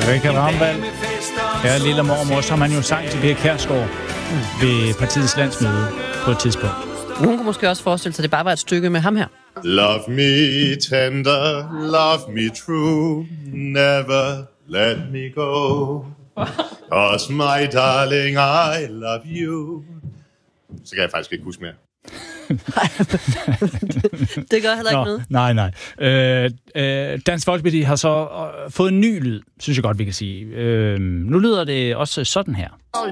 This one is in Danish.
Richard Ragnvald. Ja, lille mormor, som han jo sang til Pia Kjærsgaard ved partiets landsmøde på et tidspunkt. Nogen kunne måske også forestille sig, at det bare var et stykke med ham her. Love me tender, love me true, never let me go. 'Cause my darling, I love you. Så kan jeg faktisk ikke huske mere. Det gør heller ikke noget. Nej. Dansk Folkeparti har så fået en ny lyd, synes jeg godt, vi kan sige. Nu lyder det også sådan her.